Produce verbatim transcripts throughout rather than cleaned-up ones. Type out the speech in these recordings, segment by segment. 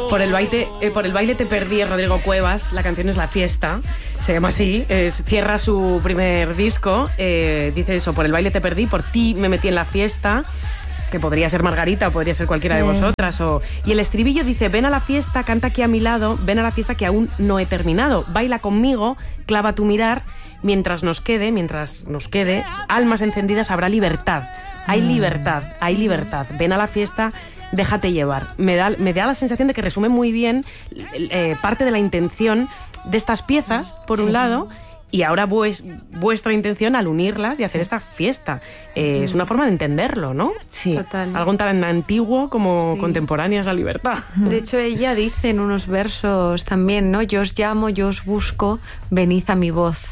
Por el baile, eh, por el baile te perdí, Rodrigo Cuevas. La canción es La Fiesta, se llama así. Es, cierra su primer disco. Eh, dice eso: por el baile te perdí, por ti me metí en la fiesta. Que podría ser Margarita o podría ser cualquiera sí. de vosotras. O... Y el estribillo dice: ven a la fiesta, canta aquí a mi lado, ven a la fiesta que aún no he terminado. Baila conmigo, clava tu mirar, mientras nos quede, mientras nos quede, almas encendidas habrá libertad. Hay libertad, hay libertad. Ven a la fiesta, déjate llevar. Me da, me da la sensación de que resume muy bien eh, parte de la intención de estas piezas, por un sí. lado, y ahora pues, vuestra intención al unirlas y hacer esta fiesta. Eh, mm. Es una forma de entenderlo, ¿no? Sí. Total. Algo tan antiguo como sí. contemporáneo es la libertad. De hecho, ella dice en unos versos también, ¿no? Yo os llamo, yo os busco, venid a mi voz.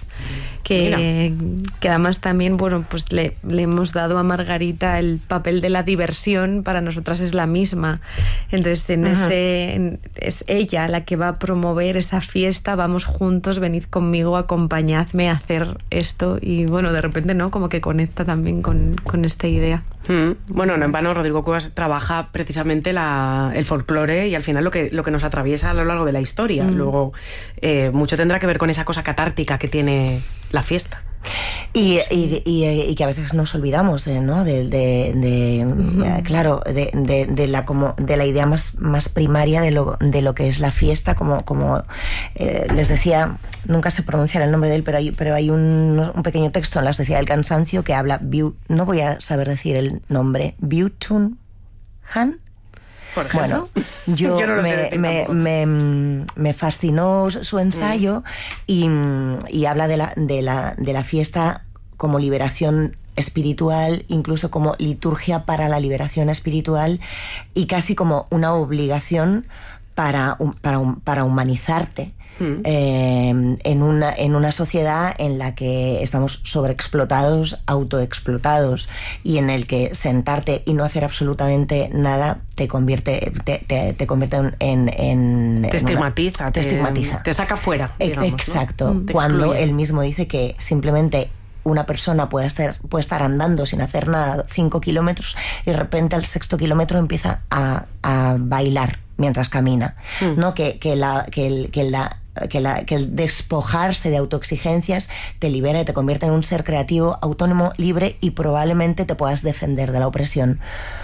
Que, que además también, bueno, pues le, le hemos dado a Margarita el papel de la diversión, para nosotras es la misma. Entonces, en ese, en, es ella la que va a promover esa fiesta, vamos juntos, venid conmigo, acompañadme a hacer esto. Y bueno, de repente, ¿no? Como que conecta también con, con esta idea. Mm. Bueno, no en vano, Rodrigo Cuevas trabaja precisamente la, el folclore y al final lo que, lo que nos atraviesa a lo largo de la historia. Mm. Luego, eh, mucho tendrá que ver con esa cosa catártica que tiene la fiesta. Y, y, y, y que a veces nos olvidamos de, ¿no? de, de, de uh-huh. claro, de, de, de la como de la idea más, más primaria de lo, de lo que es la fiesta, como, como eh, les decía, nunca se pronuncia el nombre de él, pero hay, pero hay un, un pequeño texto en la Sociedad del Cansancio que habla, no voy a saber decir el nombre, Byung-Chul Han. Bueno, yo, yo no me, sé, me, me, me fascinó su ensayo mm. y, y habla de la, de, la, de la fiesta como liberación espiritual, incluso como liturgia para la liberación espiritual y casi como una obligación para, para, para humanizarte. Mm. Eh, en, una, en una sociedad en la que estamos sobreexplotados, autoexplotados, y en el que sentarte y no hacer absolutamente nada te convierte te, te, te convierte en, en, en te estigmatiza, una, te, te estigmatiza, te saca fuera, digamos, exacto, ¿no? Cuando excluye. Él mismo dice que simplemente una persona puede estar, puede estar andando sin hacer nada cinco kilómetros y de repente al sexto kilómetro empieza a, a bailar mientras camina, mm. ¿no? Que, que, la, que, el, que, la, que, la, que el despojarse de autoexigencias te libera y te convierte en un ser creativo, autónomo, libre, y probablemente te puedas defender de la opresión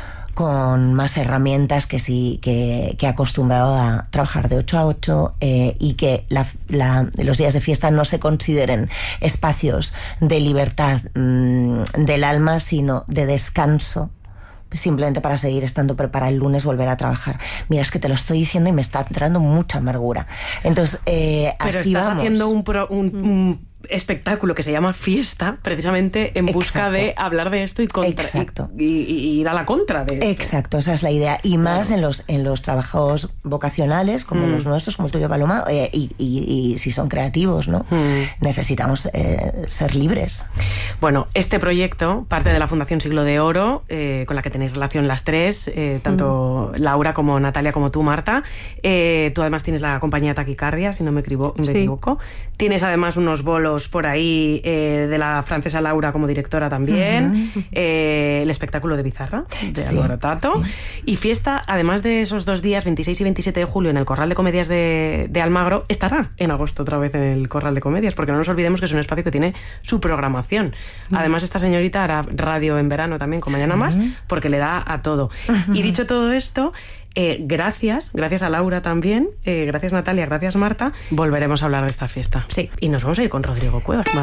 con más herramientas que sí que, que acostumbrado a trabajar de ocho a ocho eh, y que la, la, los días de fiesta no se consideren espacios de libertad mmm, del alma, sino de descanso, simplemente para seguir estando preparada el lunes volver a trabajar. Mira, es que te lo estoy diciendo y me está entrando mucha amargura. Entonces, eh, pero así estás vamos. haciendo un, pro, un, mm. un espectáculo que se llama Fiesta, precisamente en busca Exacto. de hablar de esto y, contra, Exacto. y, y, y ir a la contra de esto. Exacto, esa es la idea. Y más claro. en los en los trabajos vocacionales como mm. los nuestros, como el tuyo, Paloma, eh, y, y, y si son creativos, ¿no? Mm. Necesitamos eh, ser libres. Bueno, este proyecto parte de la Fundación Siglo de Oro, eh, con la que tenéis relación las tres, eh, tanto mm. Laura como Natalia como tú, Marta. Eh, tú además tienes la compañía Taquicardia, si no me, equivo- me sí. equivoco. Tienes además unos bolos por ahí eh, de la francesa Laura como directora también, uh-huh. eh, el espectáculo de Bizarra de sí, Álvaro Tato sí. y Fiesta, además de esos dos días, veintiséis y veintisiete de julio, en el Corral de Comedias de, de Almagro, estará en agosto otra vez en el Corral de Comedias, porque no nos olvidemos que es un espacio que tiene su programación. Uh-huh. Además, esta señorita hará radio en verano también con Mañana sí. Más, porque le da a todo. Uh-huh. Y dicho todo esto, Eh, gracias, gracias a Laura también, eh, gracias Natalia, gracias Marta, volveremos a hablar de esta fiesta. Sí. Y nos vamos a ir con Rodrigo Cuevas.